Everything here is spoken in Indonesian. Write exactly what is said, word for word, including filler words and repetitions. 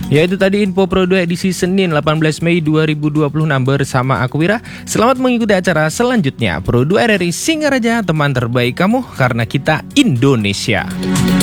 Ya, itu tadi info Pro dua edisi Senin delapan belas Mei dua ribu dua puluh enam bersama aku Wira. Selamat mengikuti acara selanjutnya Pro dua R R I Singaraja, teman terbaik kamu karena kita Indonesia.